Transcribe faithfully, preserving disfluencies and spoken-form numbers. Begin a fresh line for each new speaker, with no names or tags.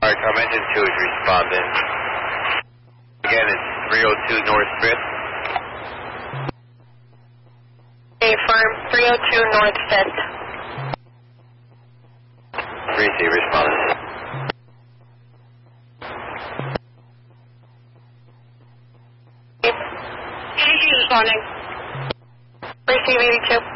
Alright, Tom, engine two is responding. Again, it's three oh two North fifth.
Affirm, three oh two North fifth.
three C responding.
Responding. Receive eighty-two.